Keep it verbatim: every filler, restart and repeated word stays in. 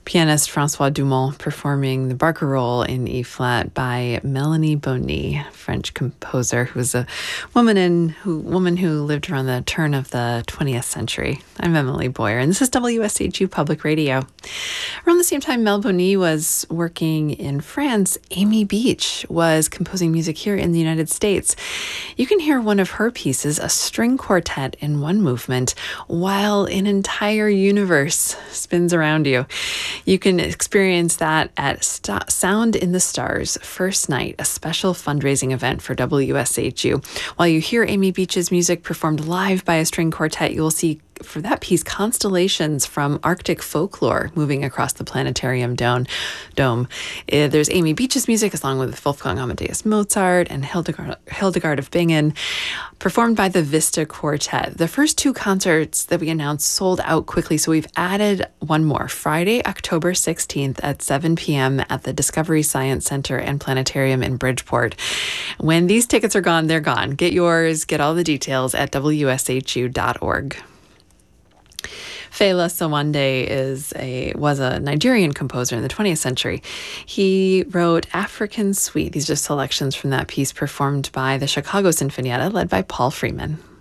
Pianist Francois Dumont performing the Barcarolle in E-flat by Melanie Bonny, French composer who was a woman in who woman who lived around the turn of the twentieth century. I'm Emily Boyer, and this is W S H U Public Radio. Around the same time Mel Bonny was working in France, Amy Beach was composing music here in the United States. You can hear one of her pieces, a string quartet in one movement, while an entire universe spins around you. You can experience that at St- Sound in the Stars First Night, a special fundraising event for W S H U. While you hear Amy Beach's music performed live by a string quartet, you will see for that piece, constellations from Arctic folklore moving across the planetarium dome. dome. Uh, there's Amy Beach's music, along with Wolfgang Amadeus Mozart and Hildegard, Hildegard of Bingen, performed by the Vista Quartet. The first two concerts that we announced sold out quickly, so we've added one more. Friday, October sixteenth at seven p.m. at the Discovery Science Center and Planetarium in Bridgeport. When these tickets are gone, they're gone. Get yours, get all the details at W S H U dot org. Fela Sowande is a was a Nigerian composer in the twentieth century. He wrote African Suite. These are just selections from that piece performed by the Chicago Sinfonietta, led by Paul Freeman.